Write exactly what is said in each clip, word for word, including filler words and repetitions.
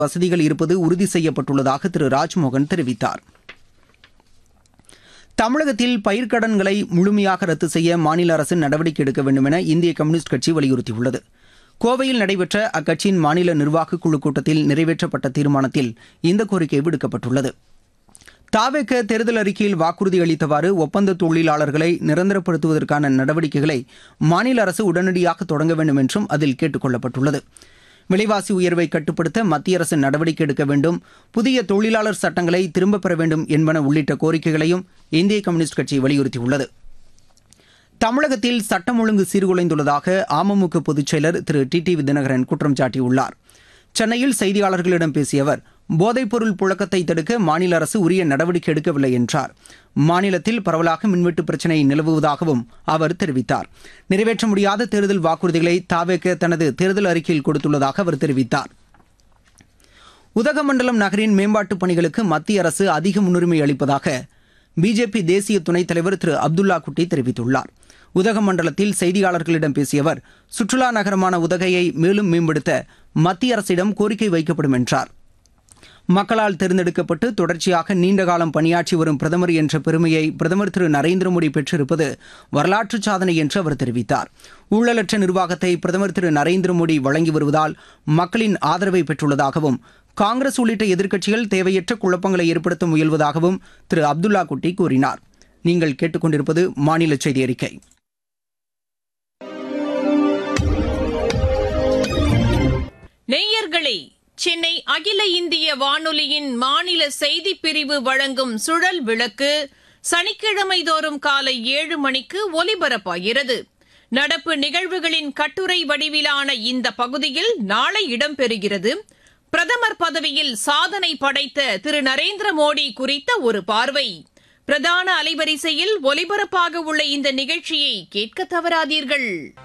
வசதிகள் இருப்பது உறுதி செய்யப்பட்டுள்ளதாக திரு ராஜ்மோகன் தெரிவித்தார். தமிழகத்தில் பயிர்க்கடன்களை முழுமையாக ரத்து செய்ய மாநில அரசு நடவடிக்கை எடுக்க வேண்டும் என இந்திய கம்யூனிஸ்ட் கட்சி வலியுறுத்தியுள்ளது. கோவையில் நடைபெற்ற அக்கட்சியின் மாநில நிர்வாகக் குழு கூட்டத்தில் நிறைவேற்றப்பட்ட தீர்மானத்தில் இந்த கோரிக்கை விடுக்கப்பட்டுள்ளது. தாவேக தேர்தல் அறிக்கையில் வாக்குறுதி அளித்தவாறு ஒப்பந்த தொழிலாளர்களை நிரந்தரப்படுத்துவதற்கான நடவடிக்கைகளை மாநில அரசு உடனடியாக தொடங்க வேண்டும் என்றும் அதில் கேட்டுக் கொள்ளப்பட்டுள்ளது. விலைவாசி உயர்வை கட்டுப்படுத்த மத்திய அரசு நடவடிக்கை எடுக்க வேண்டும், புதிய தொழிலாளர் சட்டங்களை திரும்பப் பெற வேண்டும் என்பன உள்ளிட்ட கோரிக்கைகளையும் இந்திய கம்யூனிஸ்ட் கட்சி வலியுறுத்தியுள்ளது. தமிழகத்தில் சட்டம் ஒழுங்கு சீர்குலைந்துள்ளதாக அமமுக பொதுச் செயலர் திரு டி டிவி தினகரன் குற்றம் சாட்டியுள்ளார். சென்னையில் செய்தியாளர்களிடம் பேசிய அவர், போதைப்பொருள் புழக்கத்தை தடுக்க மாநில அரசு உரிய நடவடிக்கை எடுக்கவில்லை என்றார். மாநிலத்தில் பரவலாக மின்வெட்டு பிரச்சினை நிலவுவதாகவும் அவர் தெரிவித்தார். நிறைவேற்ற முடியாத தேர்தல் வாக்குறுதிகளை தாவேக தனது தேர்தல் அறிக்கையில் கொடுத்துள்ளதாக அவர் தெரிவித்தார். உதகமண்டலம் நகரின் மேம்பாட்டுப் பணிகளுக்கு மத்திய அரசு அதிக முன்னுரிமை அளிப்பதாக பிஜேபி தேசிய துணைத் தலைவர் திரு அப்துல்லா குட்டி தெரிவித்துள்ளார். உதகமண்டலத்தில் செய்தியாளர்களிடம் பேசிய அவர், சுற்றுலா நகரமான உதகையை மேலும் மேம்படுத்த மத்திய அரசிடம் கோரிக்கை வைக்கப்படும் என்றார். மக்களால் தேர்ந்தெடுக்கப்பட்டு தொடர்ச்சியாக நீண்டகாலம் பணியாற்றி வரும் பிரதமர் என்ற பெருமையை பிரதமர் திரு நரேந்திர மோடி பெற்றிருப்பது வரலாற்று சாதனை என்று அவர் தெரிவித்தார். ஊழலற்ற நிர்வாகத்தை பிரதமர் திரு நரேந்திர மோடி வழங்கி வருவதால் மக்களின் ஆதரவை பெற்றுள்ளதாகவும், காங்கிரஸ் உள்ளிட்ட எதிர்க்கட்சிகள் தேவையற்ற குழப்பங்களை ஏற்படுத்த முயல்வதாகவும் திரு அப்துல்லா குட்டி கூறினார். நீங்கள் கேட்டுக்கொண்டிருப்பது மாநில செய்தி அறிக்கை. நேயர்களே, சென்னை அகில இந்திய வானொலியின் மாநில செய்திப் பிரிவு வழங்கும் சுழல் விளக்கு சனிக்கிழமை தோறும் காலை ஏழு மணிக்கு ஒலிபரப்பாகிறது. நடப்பு நிகழ்வுகளின் கட்டுரை வடிவிலான இந்த பகுதியில் நாளை இடம்பெறுகிறது. பிரதமர் பதவியில் சாதனை படைத்த திரு நரேந்திர மோடி குறித்த ஒரு பார்வை. பிரதான அலைவரிசையில் ஒலிபரப்பாக உள்ள இந்த நிகழ்ச்சியை கேட்க தவறாதீர்கள்.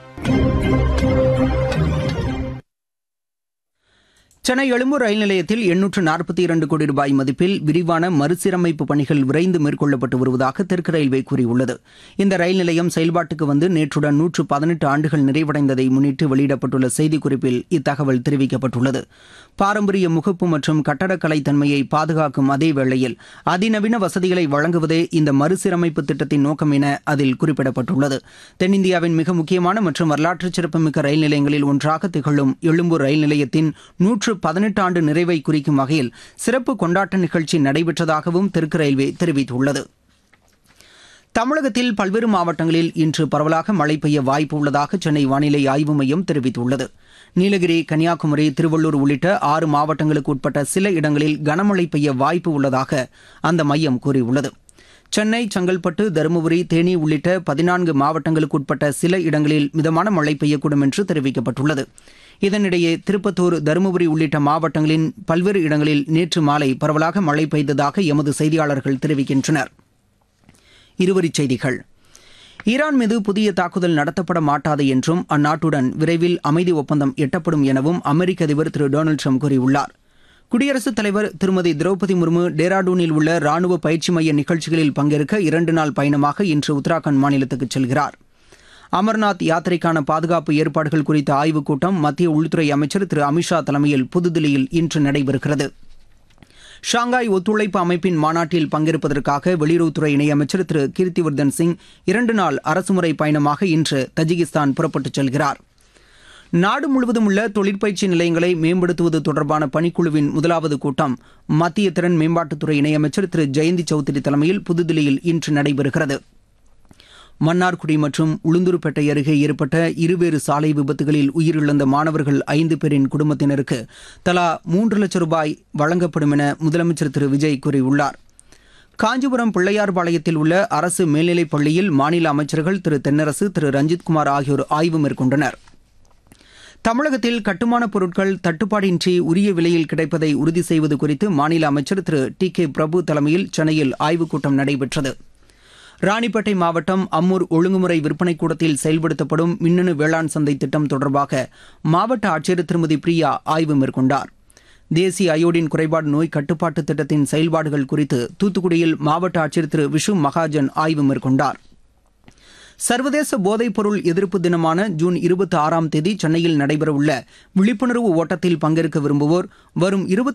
சென்னை எழும்பூர் ரயில் நிலையத்தில் எண்ணூற்று நாற்பத்தி இரண்டு கோடி ரூபாய் மதிப்பில் விரிவான மறுசீரமைப்பு பணிகள் விரைந்து மேற்கொள்ளப்பட்டு வருவதாக தெற்கு ரயில்வே கூறியுள்ளது. இந்த ரயில் நிலையம் செயல்பாட்டுக்கு வந்து நேற்றுடன் நூற்று பதினெட்டு ஆண்டுகள் நிறைவடைந்ததை முன்னிட்டு வெளியிடப்பட்டுள்ள செய்திக்குறிப்பில் இத்தகவல் தெரிவிக்கப்பட்டுள்ளது. பாரம்பரிய முகப்பு மற்றும் கட்டடக்கலை தன்மையை பாதுகாக்கும் அதே வேளையில் அதிநவீன வசதிகளை வழங்குவதே இந்த மறுசீரமைப்பு திட்டத்தின் நோக்கம் என அதில் குறிப்பிடப்பட்டுள்ளது. தென்னிந்தியாவின் மிக முக்கியமான மற்றும் வரலாற்று சிறப்புமிக்க ரயில் நிலையங்களில் ஒன்றாக திகழும் எழும்பூர் ரயில் நிலையத்தின் நூற்று பதினெட்டு ஆண்டு நிறைவை குறிக்கும் வகையில் சிறப்பு கொண்டாட்ட நிகழ்ச்சி நடைபெற்றதாகவும் தெற்கு ரயில்வே தெரிவித்துள்ளது. தமிழகத்தில் பல்வேறு மாவட்டங்களில் இன்று பரவலாக மழை பெய்ய வாய்ப்பு உள்ளதாக சென்னை வானிலை ஆய்வு மையம் தெரிவித்துள்ளது. நீலகிரி, கன்னியாகுமரி, திருவள்ளூர் உள்ளிட்ட ஆறு மாவட்டங்களுக்கு உட்பட்ட சில இடங்களில் கனமழை பெய்ய வாய்ப்பு உள்ளதாக அந்த மையம் கூறியுள்ளது. சென்னை, செங்கல்பட்டு, தருமபுரி, தேனி உள்ளிட்ட பதினான்கு மாவட்டங்களுக்கு உட்பட்ட சில இடங்களில் மிதமான மழை பெய்யக்கூடும் என்று தெரிவிக்கப்பட்டுள்ளது. இதனிடையே திருப்பத்தூர், தருமபுரி உள்ளிட்ட மாவட்டங்களின் பல்வேறு இடங்களில் நேற்று மாலை பரவலாக மழை பெய்ததாக எமது செய்தியாளர்கள் தெரிவிக்கின்றனர். இருவரிச் செய்திகள். ஈரான் மீது புதிய தாக்குதல் நடத்தப்பட மாட்டாது என்றும் அந்நாட்டுடன் விரைவில் அமைதி ஒப்பந்தம் எட்டப்படும் எனவும் அமெரிக்க அதிபர் திரு டொனால்டு ட்ரம்ப் கூறியுள்ளார். குடியரசுத் தலைவர் திருமதி திரௌபதி முர்மு டேராடூனில் உள்ள ராணுவ பயிற்சி மைய நிகழ்ச்சிகளில் பங்கேற்க இரண்டு நாள் பயணமாக இன்று உத்தராகண்ட் மாநிலத்துக்கு செல்கிறார். அமர்நாத் யாத்திரைக்கான பாதுகாப்பு ஏற்பாடுகள் குறித்த ஆய்வுக் கூட்டம் மத்திய உள்துறை அமைச்சர் திரு அமித்ஷா தலைமையில் புதுதில்லியில் இன்று நடைபெறுகிறது. ஷாங்காய் ஒத்துழைப்பு அமைப்பின் மாநாட்டில் பங்கேற்பதற்காக வெளியுறவுத்துறை இணையமைச்சர் திரு கீர்த்திவர்தன் சிங் இரண்டு நாள் அரசுமுறை பயணமாக இன்று தஜிகிஸ்தான் புறப்பட்டுச் செல்கிறார். நாடு முழுவதும் உள்ள தொழிற்பயிற்சி நிலையங்களை மேம்படுத்துவது தொடர்பான பணிக்குழுவின் முதலாவது கூட்டம் மத்திய திறன் மேம்பாட்டுத்துறை இணையமைச்சர் திரு ஜெயந்தி சௌத்ரி தலைமையில் புதுதில்லியில் இன்று நடைபெறுகிறது. மன்னார்குடி மற்றும் உளுந்தூர்பேட்டை அருகே ஏற்பட்ட இருவேறு சாலை விபத்துகளில் உயிரிழந்த மாணவர்கள் ஐந்து பேரின் குடும்பத்தினருக்கு தலா மூன்று லட்சம் ரூபாய் வழங்கப்படும் என முதலமைச்சர் திரு விஜய் கூறியுள்ளார். காஞ்சிபுரம் பிள்ளையார்பாளையத்தில் உள்ள அரசு மேல்நிலைப் பள்ளியில் மாநில அமைச்சர்கள் திரு தென்னரசு, திரு ரஞ்சித்குமார் ஆகியோர் ஆய்வு மேற்கொண்டனர். தமிழகத்தில் கட்டுமானப் பொருட்கள் தட்டுப்பாடின்றி உரிய விலையில் கிடைப்பதை உறுதி செய்வது குறித்து மாநில அமைச்சர் திரு டி கே பிரபு தலைமையில் சென்னையில் ஆய்வுக் கூட்டம் நடைபெற்றது. ராணிப்பேட்டை மாவட்டம் அம்மூர் ஒழுங்குமுறை விற்பனைக் கூடத்தில் செயல்படுத்தப்படும் மின்னணு வேளாண் சந்தை திட்டம் தொடர்பாக மாவட்ட ஆட்சியர் திருமதி பிரியா ஆய்வு மேற்கொண்டார். தேசிய அயோடின் குறைபாடு நோய் கட்டுப்பாட்டு திட்டத்தின் செயல்பாடுகள் குறித்து தூத்துக்குடியில் மாவட்ட ஆட்சியர் திரு விஷு மகாஜன் ஆய்வு மேற்கொண்டார். சர்வதேச போதைப்பொருள் எதிர்ப்பு தினமான ஜூன் இருபத்தி ஆறாம் தேதி சென்னையில் நடைபெறவுள்ள விழிப்புணர்வு ஓட்டத்தில் பங்கேற்க விரும்புவோர் வரும்